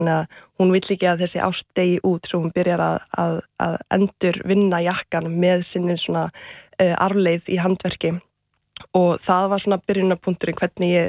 Þannig að hún vill ekki að þessi ást degi út svo hún byrjar að endur vinna jakkan með sinni svona arfleið í handverki og það var svona byrjunarpunkturinn hvernig ég